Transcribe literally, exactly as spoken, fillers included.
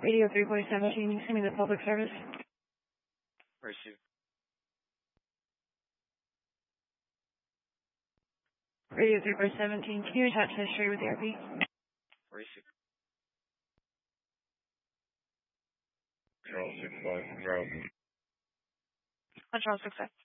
Radio three four seventeen, send me the public service. Receive. Radio three four seventeen, can you attach history with the R P? Receive. Control six five, Control. Control six five.